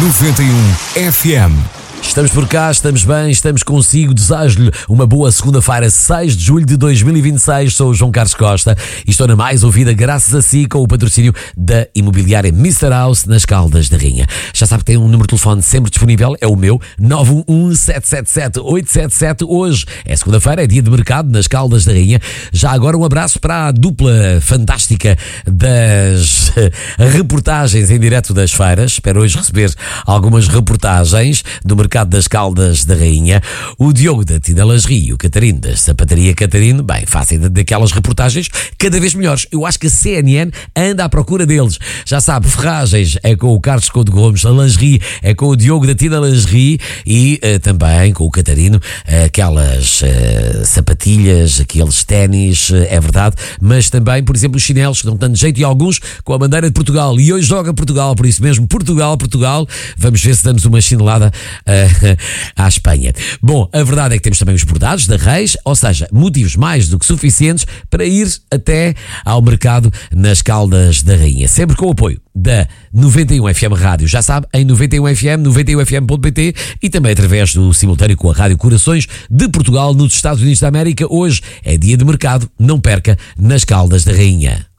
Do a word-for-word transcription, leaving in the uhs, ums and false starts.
noventa e um F M. Estamos por cá, estamos bem, estamos consigo. Desejo-lhe uma boa segunda-feira, seis de julho de dois mil e vinte e seis. Sou o João Carlos Costa e estou na mais ouvida graças a si, com o patrocínio da imobiliária mister House nas Caldas da Rainha. Já sabe que tem um número de telefone sempre disponível, é o meu, nove um um, sete sete sete, oito sete sete. Hoje é segunda-feira, é dia de mercado nas Caldas da Rainha. Já agora um abraço para a dupla fantástica das reportagens em direto das feiras. Espero hoje receber algumas reportagens do mercado das Caldas da Rainha. O Diogo da Tina Lingerie e o Catarino da Sapataria Catarino, bem, fazem daquelas reportagens cada vez melhores. Eu acho que a C N N anda à procura deles. Já sabe, ferragens é com o Carlos Couto Gomes, a lingerie é com o Diogo da Tina Lingerie e uh, também com o Catarino, uh, aquelas uh, sapatilhas, aqueles ténis, uh, é verdade, mas também, por exemplo, os chinelos que dão tanto jeito, e alguns com a bandeira de Portugal. E hoje joga Portugal, por isso mesmo, Portugal, Portugal. Vamos ver se damos uma chinelada uh, à Espanha. Bom, a verdade é que temos também os bordados da Reis, ou seja, motivos mais do que suficientes para ir até ao mercado nas Caldas da Rainha. Sempre com o apoio da noventa e um F M Rádio, já sabe, em noventa e um F M, noventa e um F M ponto pt, e também através do simultâneo com a Rádio Corações de Portugal nos Estados Unidos da América. Hoje é dia de mercado, não perca, nas Caldas da Rainha.